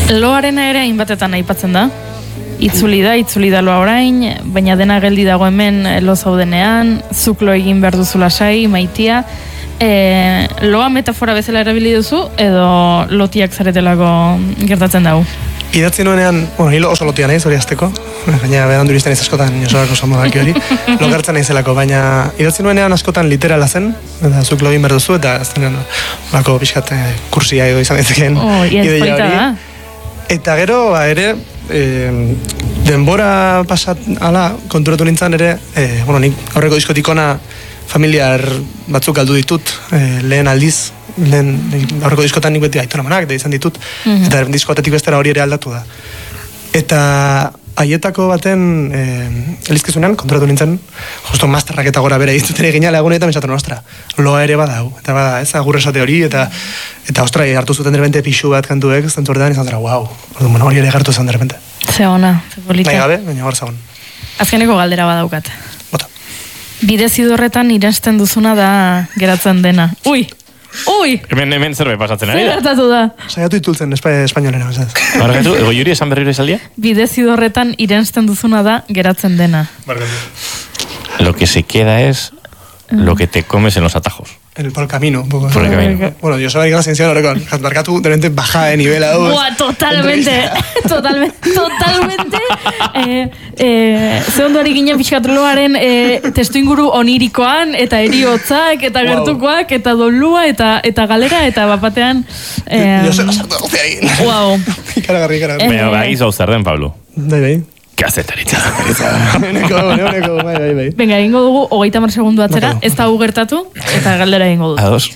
Loarena ere hainbatetan aipatzen da. Itzuli da loa orain, baina dena geldi dago hemen lo zaudenean, zuk lo egin behar duzu lasai, maitia. Loa metafora bezala erabili duzu, edo lotiak zaretelako gertatzen dago? Idatzi nuenean, hilo oso lotia nahiz hori azteko, baina berandu iristen ez askotan, osorako samodaki hori, logertzen nahizelako, baina idatzi nuenean askotan literala zen, eta zuk lo egin behar duzu, eta ez denean, bako pixkat kursia edo izan ditzeken ideia hori. Eta gero, ere, denbora pasat ala konturatu nintzen ere, nik aurreko diskotik ona familiar batzuk galdu ditut, lehen aldiz, aurreko diskotan nik beti aitonomanak da izan ditut, eta diskotetik bestera hori ere aldatu da. Eta haietako baten elizkizunean konturatu nintzen, justo masterrak eta gora bera iztuten egin ala egunetan mentzatu nostra, loa ere badau, eta bada, ez, agur esate hori, eta ostra, hartu zuten derbente pixu bat kantuek, zentu horretan izan zara, wow, hori ere gartu zen derbente. Ze ona, ze polita. Nahi gabe, baina hor zagon. Azkeneko galdera badaukat. Bota. Bidezidorretan iransten duzuna da geratzen dena. Ui! Hemen zerbait pasatzen ari da. Zer gertatu da? Saiatu ditultzen espainolera. Barkatu, ego juri esan berriro esaldia? Bidezidorretan iransten duzuna da geratzen dena. Barkatu. Lo que se queda es lo que te comes en los atajos. Por el camino, un poco. Por el camino. Bueno, yo soy la ciencia horrekon. Markatu, de repente baja de nivel a dos. Buah, totalmente. Ze ondoari ginen pixkatloaren testu inguru onirikoan, eta eriotzak, eta gertukoak, eta dolua, eta galera, eta bapatean... Yo se basartu gozea egin. Wow. Ikaragarri. Baina, gizu zer den, Pablo. Bai. Kazetaritza. Euneko, bai. Venga, egingo dugu 30 segundu atzera, ez da gertatu, eta galdera egingo dut. Ados.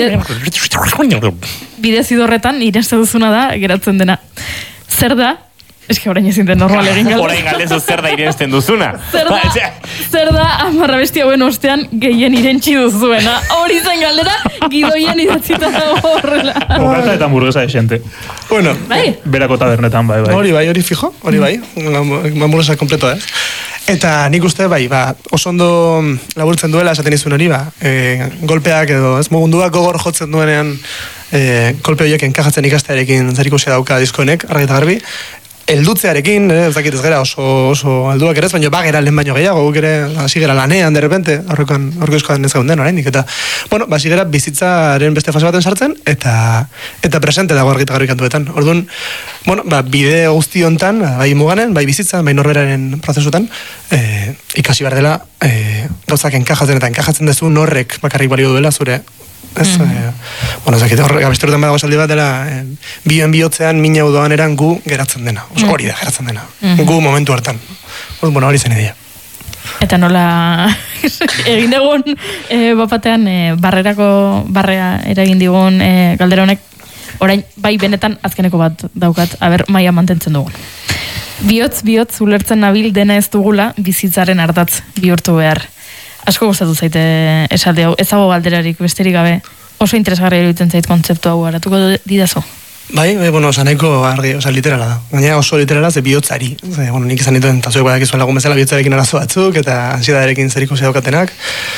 Bidezidorretan irenste duzuna da geratzen dena. Zer da? Eske orain ezin den normal egin galdera. Orain galdezu zer da irensten duzuna. Zer da amarra besti hauen ostean gehien irentsi duzuena. Hori zen galdera, gidoien idatzita dago horrela. Bogata eta hamburguesa esente. Bueno, berako tabernetan, bai. Hori fijo, hori bai. Hamburguesa kompleto, Eta nik uste, oso ondo laburtzen duela, esaten izun hori, golpeak edo, ez mugunduak gogor jotzen duenean, kolpe horiek enkajatzen ikastearekin zerikusia dauka diskoenek, argi eta garbi, eldutzearekin, ez dakit ez gara oso alduak ere ez, baina bagera lehen baino gehiago, guk ere hasi gara lanean, de repente, aurreko eskoan ez gaunden oraindik, eta, hasi gara bizitzaren beste fase baten sartzen, eta presente dago argi eta garbi kantuetan. Orduan, bide guzti hontan, bai muganen, bai bizitza, bai norberaren prozesutan, ikasi behar dela, gauzak enkajatzen dezu norrek bakarrik balio duela zure, ez dakit, abesturutan badago esaldi bat dela, bioen bihotzean mina udoan eran gu geratzen dena, hori da geratzen dena, gu momentu hartan, hori zen idea. Eta nola egin dugun bapatean barrea eragin digun galdera honek, orain bai benetan azkeneko bat daukat, maia mantentzen dugun. Bihotz ulertzen nabil dena ez dugula bizitzaren ardatz bihurtu behar. Asko gustatu zaite esaldi hau, ez dago galderarik besterik gabe, oso interesgarria iruditzen zait kontzeptu hau, aratuko didazu? Bai, nahiko argi, literala da. Gaina oso literala ze bihotzari. Nik izan dituen, eta zuek badakizu lagun bezala bihotzarekin arazo batzuk, eta ansiedadarekin zerikusi daukatenak.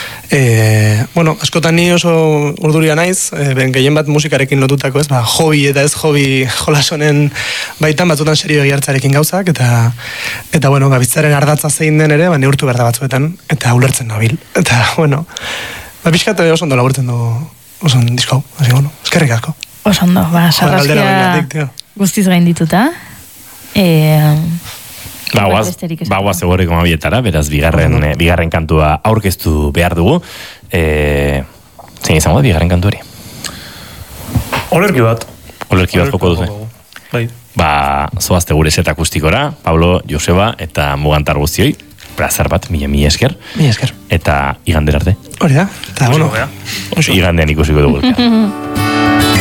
Askotan ni oso urduria naiz, gehien bat musikarekin lotutako, hobi eta ez hobi jolasonen baitan batzutan serio egiartzarekin gauzak, eta bizitzaren ardatza zein den ere, neurtu behar da batzuetan, eta ulertzen nabil. Eta, pixkat oso ondo laburtzen du oso disko, eskerrik asko. Oso ondo, sarraskia guztiz gain dituta. Bagoaz egorreko mabietara, beraz, bigarren kantua aurkeztu behar dugu. Zein izango da, bigarren kantu hori? Olerki bat joko duzu. Zoazte gure set akustikora, Pablo, Joseba eta Mugantar guztioi. Plazar bat, mila esker. Mila esker. Eta igandera arte. Hori da, eta igandean ikusiko dugu.